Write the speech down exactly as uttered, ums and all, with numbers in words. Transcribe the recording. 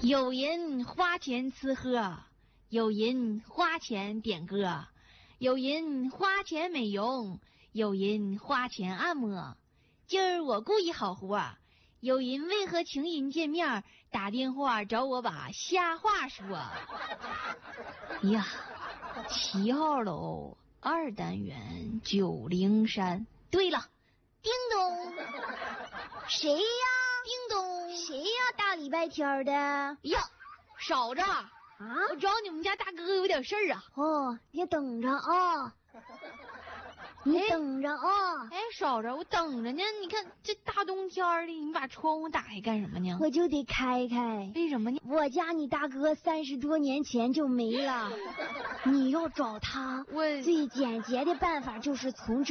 有人花钱吃喝，有人花钱点歌，有人花钱美容，有人花钱按摩。今儿我故意好活，有人为和情人见面打电话找我把瞎话说。呀，七号楼二单元九零三。对了，叮咚， 谁呀？ 叮咚， 谁呀？大礼拜天的呀，嫂子啊！ 我找你们家大哥有点事儿啊。 哦，你等着啊，你等着啊。 哎，嫂子，我等着呢。你看这大冬天的，你把窗户打开干什么呢？ 我就得开开。 为什么呢？ 我家你大哥三十多年前就没了，你要找他， 我最简洁的办法就是从这